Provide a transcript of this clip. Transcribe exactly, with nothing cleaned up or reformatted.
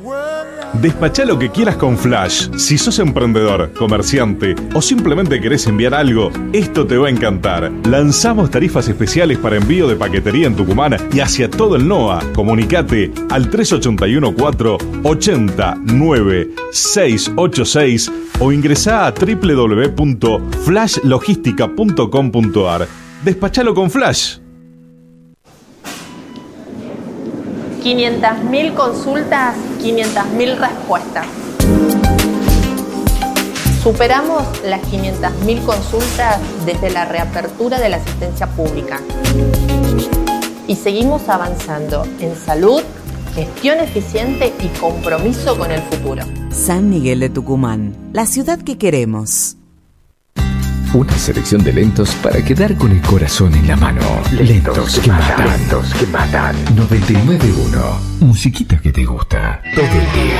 Despachá lo que quieras con Flash. Si sos emprendedor, comerciante o simplemente querés enviar algo, esto te va a encantar. Lanzamos tarifas especiales para envío de paquetería en Tucumán y hacia todo el NOA. Comunicate al tres ocho uno cuatro, ocho nueve seis ocho seis o ingresá a doble u doble u doble u punto flash logística punto com punto a r. Despachalo con Flash. quinientas mil consultas, quinientas mil respuestas. Superamos las quinientas mil consultas desde la reapertura de la asistencia pública. Y seguimos avanzando en salud, gestión eficiente y compromiso con el futuro. San Miguel de Tucumán, la ciudad que queremos. Una selección de lentos para quedar con el corazón en la mano. Lentos, lentos que, que matan. Lentos que matan. noventa y nueve punto uno. Musiquita que te gusta todo el día.